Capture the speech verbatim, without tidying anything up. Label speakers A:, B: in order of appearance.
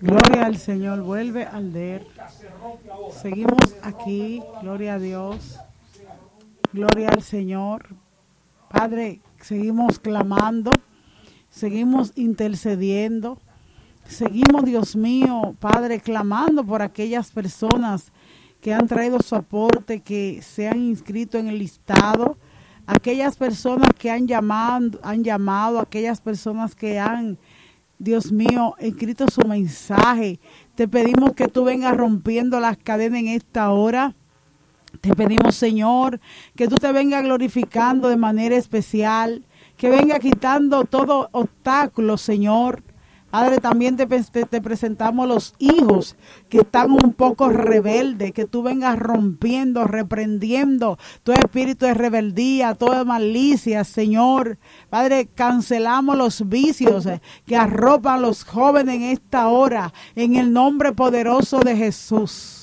A: Gloria al Señor, vuelve al leer. Seguimos aquí, gloria a Dios. Gloria al Señor. Padre, seguimos clamando, seguimos intercediendo. Seguimos, Dios mío, Padre, clamando por aquellas personas que han traído su aporte, que se han inscrito en el listado, aquellas personas que han llamado, han llamado, aquellas personas que han, Dios mío, escrito su mensaje. Te pedimos que tú vengas rompiendo las cadenas en esta hora. Te pedimos, Señor, que tú te vengas glorificando de manera especial, que venga quitando todo obstáculo, Señor. Padre, también te, te, te presentamos los hijos que están un poco rebeldes, que tú vengas rompiendo, reprendiendo todo espíritu de rebeldía, toda malicia, Señor. Padre, cancelamos los vicios que arropan a los jóvenes en esta hora, en el nombre poderoso de Jesús.